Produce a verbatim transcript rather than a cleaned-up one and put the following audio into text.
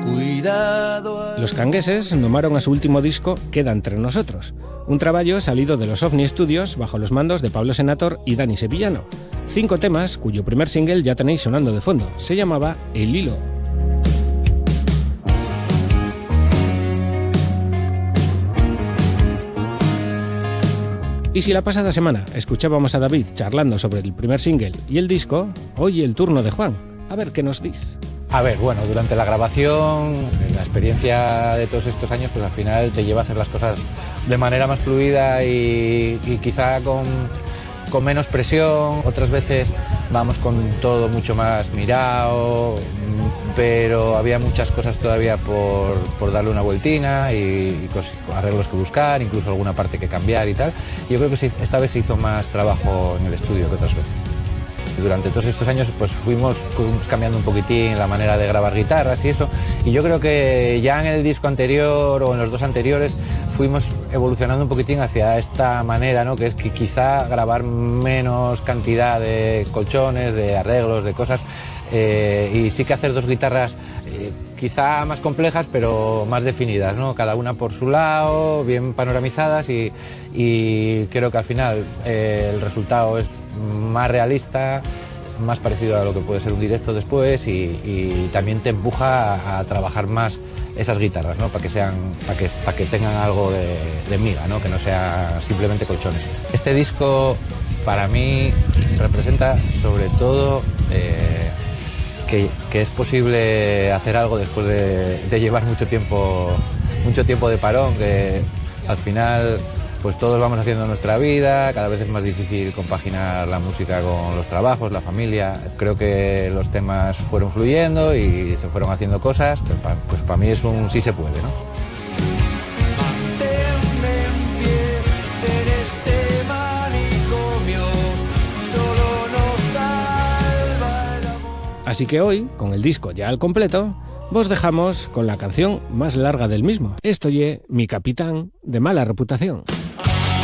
Cuidado. Los cangueses nomaron a su último disco Queda entre nosotros, un traballo salido de los OVNI Studios bajo los mandos de Pablo Senator y Dani Sevillano. Cinco temas cuyo primer single ya tenéis sonando de fondo. Se llamaba El Hilo. Y si la pasada semana escuchábamos a David charlando sobre el primer single y el disco, hoy el turno de Juan. A ver qué nos dice. A ver, bueno, durante la grabación, la experiencia de todos estos años, pues al final te lleva a hacer las cosas de manera más fluida y, y quizá con, con menos presión. Otras veces vamos con todo mucho más mirado, pero había muchas cosas todavía por, por darle una vueltina y, y cosas, arreglos que buscar, incluso alguna parte que cambiar y tal. Yo creo que sí, esta vez se hizo más trabajo en el estudio que otras veces. Durante todos estos años pues fuimos cambiando un poquitín la manera de grabar guitarras y eso, y yo creo que ya en el disco anterior o en los dos anteriores fuimos evolucionando un poquitín hacia esta manera, ¿no? Que es que quizá grabar menos cantidad de colchones, de arreglos, de cosas, eh, y sí que hacer dos guitarras eh, quizá más complejas pero más definidas, ¿no? Cada una por su lado, bien panoramizadas, y, y creo que al final eh, el resultado es más realista, más parecido a lo que puede ser un directo después, y, y también te empuja a, a trabajar más esas guitarras, ¿no? Para que sean, para que, para que tengan algo de, de miga, ¿no? Que no sea simplemente colchones. Este disco para mí representa sobre todo eh, que, que es posible hacer algo después de, de llevar mucho tiempo, mucho tiempo de parón, que al final pues todos vamos haciendo nuestra vida, cada vez es más difícil compaginar la música con los trabajos, la familia. Creo que los temas fueron fluyendo y se fueron haciendo cosas, pues para pues pa mí es un sí se puede, ¿no? Así que hoy, con el disco ya al completo, vos dejamos con la canción más larga del mismo. Esto ye Mi Capitán de Mala Reputación.